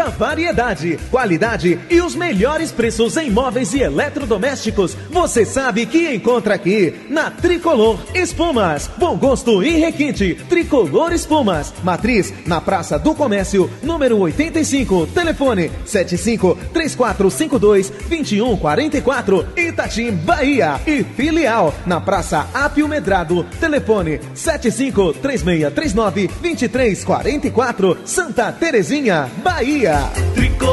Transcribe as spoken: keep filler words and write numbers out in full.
Muita variedade, qualidade e os melhores preços em móveis e eletrodomésticos. Você sabe que encontra aqui na Tricolor Espumas. Bom gosto e requinte. Tricolor Espumas. Matriz na Praça do Comércio, número oitenta e cinco. Telefone sete cinco três quatro cinco dois dois um quatro quatro. Itatim, Bahia. E filial na Praça Apio Medrado. Telefone sete cinco três seis três nove dois três quatro quatro. Santa Terezinha, Bahia.